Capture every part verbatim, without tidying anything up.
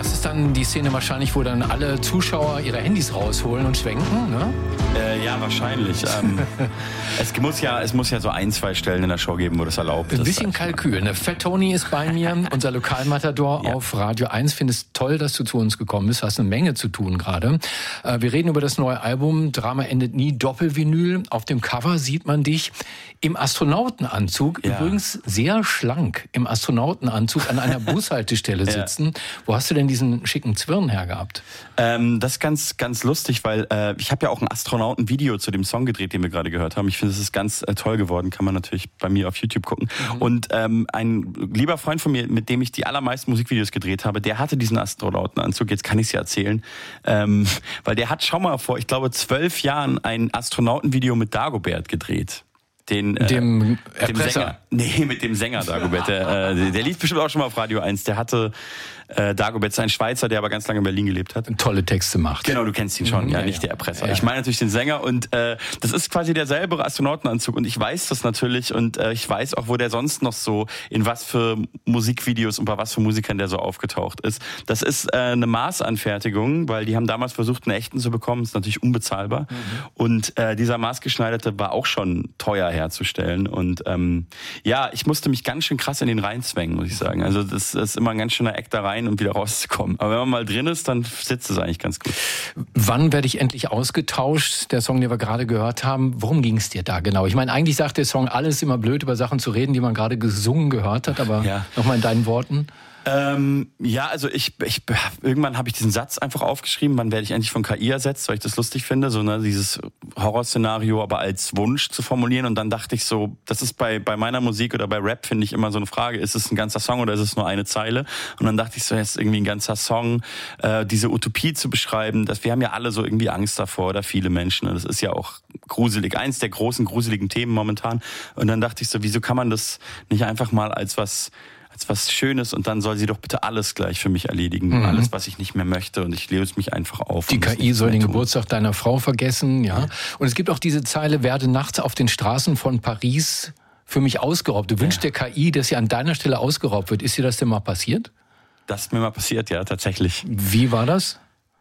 das ist dann die Szene wahrscheinlich, wo dann alle Zuschauer ihre Handys rausholen und schwenken, ne? Äh, ja, wahrscheinlich. ähm, es, muss ja, es muss ja so ein, zwei Stellen in der Show geben, wo das erlaubt ist. Ein bisschen Kalkül. Ne? Fat Tony ist bei mir, unser Lokalmatador ja. auf Radio eins. Finde es toll, dass du zu uns gekommen bist. Hast eine Menge zu tun gerade. Äh, wir reden über das neue Album Drama endet nie, Doppelvinyl. Auf dem Cover sieht man dich im Astronautenanzug. Ja. Übrigens sehr schlank im Astronautenanzug an einer Bushaltestelle sitzen. Ja. Wo hast du denn diesen schicken Zwirn hergehabt? Ähm, das ist ganz, ganz lustig, weil äh, ich habe ja auch ein Astronautenvideo zu dem Song gedreht, den wir gerade gehört haben. Ich finde, es ist ganz äh, toll geworden. Kann man natürlich bei mir auf YouTube gucken. Mhm. Und ähm, ein lieber Freund von mir, mit dem ich die allermeisten Musikvideos gedreht habe, der hatte diesen Astronautenanzug. Jetzt kann ich es ja erzählen. Ähm, weil der hat schon mal vor, ich glaube, zwölf Jahren ein Astronautenvideo mit Dagobert gedreht. Den, äh, dem, dem Sänger. Nee, mit dem Sänger Dagobert. Der, äh, der lief bestimmt auch schon mal auf Radio eins. Der hatte äh, Dagobert, ist ein Schweizer, der aber ganz lange in Berlin gelebt hat. Tolle Texte macht. Genau, du kennst ihn schon, mhm, ja, ja, nicht ja. der Erpresser. Ja. Ich meine natürlich den Sänger und äh, das ist quasi derselbe Astronautenanzug und ich weiß das natürlich und äh, ich weiß auch, wo der sonst noch so, in was für Musikvideos und bei was für Musikern der so aufgetaucht ist. Das ist äh, eine Maßanfertigung, weil die haben damals versucht, einen echten zu bekommen. Das ist natürlich unbezahlbar. Mhm. Und äh, dieser maßgeschneiderte war auch schon teuer herzustellen und ähm, ja, ich musste mich ganz schön krass in den reinzwängen, muss ich sagen. Also das ist immer ein ganz schöner Eck da rein und wieder rauszukommen. Aber wenn man mal drin ist, dann sitzt es eigentlich ganz gut. Wann werde ich endlich ausgetauscht? Der Song, den wir gerade gehört haben, worum ging es dir da genau? Ich meine, eigentlich sagt der Song, alles immer blöd, über Sachen zu reden, die man gerade gesungen gehört hat, aber ja. nochmal in deinen Worten. Ähm, ja, also ich, ich irgendwann habe ich diesen Satz einfach aufgeschrieben, wann werde ich endlich von K I ersetzt, weil ich das lustig finde, so ne, dieses Horrorszenario aber als Wunsch zu formulieren und dann dachte ich so, das ist bei bei meiner Musik oder bei Rap finde ich immer so eine Frage, ist es ein ganzer Song oder ist es nur eine Zeile? Und dann dachte ich so, jetzt irgendwie ein ganzer Song, äh, diese Utopie zu beschreiben, dass wir haben ja alle so irgendwie Angst davor oder viele Menschen und das ist ja auch gruselig, eins der großen gruseligen Themen momentan und dann dachte ich so, wieso kann man das nicht einfach mal als was als was Schönes und dann soll sie doch bitte alles gleich für mich erledigen. Mhm. Alles, was ich nicht mehr möchte und ich löse mich einfach auf. Die K I soll den tun. Geburtstag deiner Frau vergessen, ja. ja. Und es gibt auch diese Zeile, werde nachts auf den Straßen von Paris für mich ausgeraubt. Du wünschst ja. der K I, dass sie an deiner Stelle ausgeraubt wird. Ist dir das denn mal passiert? Das ist mir mal passiert, ja, tatsächlich. Wie war das?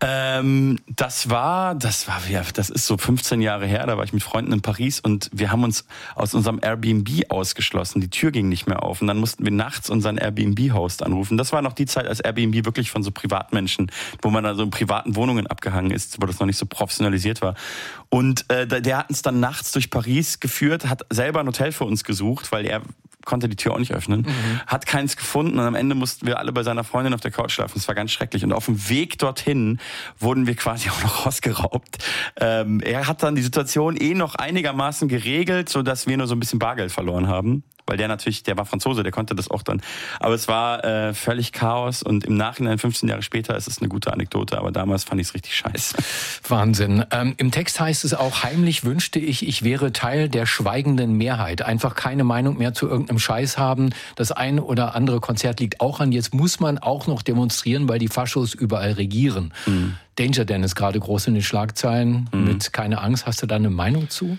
Ähm, das war, das war, ja, das ist so fünfzehn Jahre her, da war ich mit Freunden in Paris und wir haben uns aus unserem Airbnb ausgeschlossen. Die Tür ging nicht mehr auf und dann mussten wir nachts unseren Airbnb-Host anrufen. Das war noch die Zeit, als Airbnb wirklich von so Privatmenschen, wo man da so in privaten Wohnungen abgehangen ist, wo das noch nicht so professionalisiert war. Und äh, der hat uns dann nachts durch Paris geführt, hat selber ein Hotel für uns gesucht, weil er konnte die Tür auch nicht öffnen, mhm. hat keins gefunden und am Ende mussten wir alle bei seiner Freundin auf der Couch schlafen. Das war ganz schrecklich. Und auf dem Weg dorthin wurden wir quasi auch noch ausgeraubt. Ähm, er hat dann die Situation eh noch einigermaßen geregelt, sodass wir nur so ein bisschen Bargeld verloren haben. Weil der natürlich, der war Franzose, der konnte das auch dann. Aber es war äh, völlig Chaos und im Nachhinein, fünfzehn Jahre später, ist es eine gute Anekdote, aber damals fand ich es richtig scheiße. Wahnsinn. Ähm, im Text heißt es auch, heimlich wünschte ich, ich wäre Teil der schweigenden Mehrheit. Einfach keine Meinung mehr zu irgendeinem Scheiß haben. Das ein oder andere Konzert liegt auch an. Jetzt muss man auch noch demonstrieren, weil die Faschos überall regieren. Mhm. Danger Dan ist gerade groß in den Schlagzeilen mhm. mit Keine Angst. Hast du da eine Meinung zu?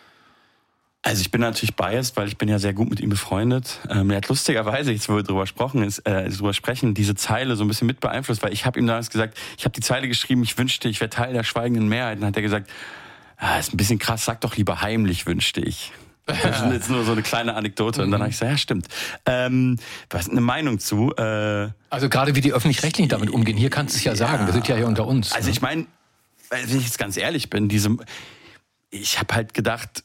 Also ich bin natürlich biased, weil ich bin ja sehr gut mit ihm befreundet. Ähm, er hat lustigerweise, jetzt wo wir drüber sprechen, ist, äh, drüber sprechen, diese Zeile so ein bisschen mit beeinflusst, weil ich habe ihm damals gesagt, ich habe die Zeile geschrieben, ich wünschte, ich wäre Teil der schweigenden Mehrheit. Und dann hat er gesagt, ah, ist ein bisschen krass, sag doch lieber heimlich wünschte ich. Das ist jetzt nur so eine kleine Anekdote. Und dann habe ich gesagt, ja stimmt. Ähm, was ist eine Meinung zu? Äh, also gerade wie die Öffentlich-Rechtlichen damit umgehen, hier kannst du es ja, ja sagen, wir sind ja hier unter uns. Also ne? ich meine, wenn ich jetzt ganz ehrlich bin, diese, ich habe halt gedacht,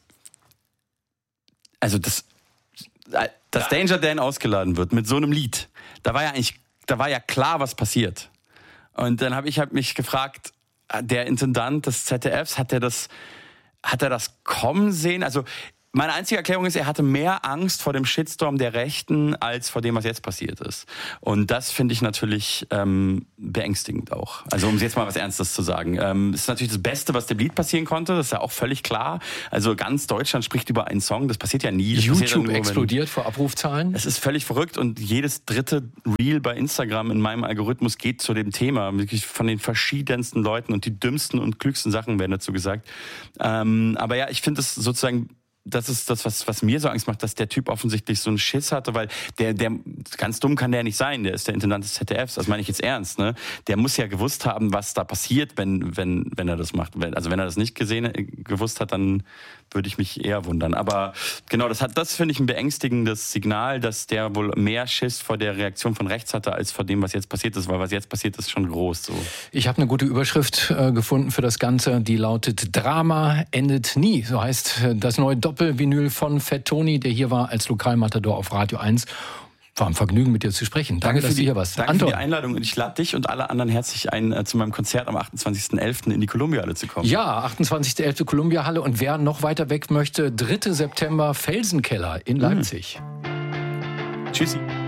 also das, dass Danger Dan ausgeladen wird mit so einem Lied, da war ja eigentlich, da war ja klar, was passiert. Und dann habe ich halt mich gefragt, der Intendant des Z D Fs, hat er das, hat er das kommen sehen? Also meine einzige Erklärung ist, er hatte mehr Angst vor dem Shitstorm der Rechten, als vor dem, was jetzt passiert ist. Und das finde ich natürlich ähm, beängstigend auch. Also um jetzt mal was Ernstes zu sagen. Ähm, ist natürlich das Beste, was dem Lied passieren konnte. Das ist ja auch völlig klar. Also ganz Deutschland spricht über einen Song. Das passiert ja nie. Das YouTube ja nur, explodiert vor Abrufzahlen. Es ist völlig verrückt. Und jedes dritte Reel bei Instagram in meinem Algorithmus geht zu dem Thema. Wirklich von den verschiedensten Leuten. Und die dümmsten und klügsten Sachen werden dazu gesagt. Ähm, aber ja, ich finde es sozusagen das ist das, was, was mir so Angst macht, dass der Typ offensichtlich so einen Schiss hatte, weil der, der, ganz dumm kann der nicht sein, der ist der Intendant des Z D Fs, das meine ich jetzt ernst, ne? Der muss ja gewusst haben, was da passiert, wenn, wenn, wenn er das macht. Also wenn er das nicht gesehen, gewusst hat, dann würde ich mich eher wundern. Aber genau, das hat, das finde ich ein beängstigendes Signal, dass der wohl mehr Schiss vor der Reaktion von rechts hatte, als vor dem, was jetzt passiert ist, weil was jetzt passiert ist, schon groß, so. Ich habe eine gute Überschrift äh, gefunden für das Ganze, die lautet Drama endet nie. So heißt äh, das neue Doppelvinyl von Fat Tony, der hier war als Lokalmatador auf Radio eins. War ein Vergnügen, mit dir zu sprechen. Danke, danke dass die, du hier warst. Danke Anton. für die Einladung und ich lade dich und alle anderen herzlich ein, äh, zu meinem Konzert am achtundzwanzigsten elften in die Columbia-Halle zu kommen. Ja, achtundzwanzigsten elften Columbia-Halle und wer noch weiter weg möchte, dritter September Felsenkeller in Leipzig. Mhm. Tschüssi.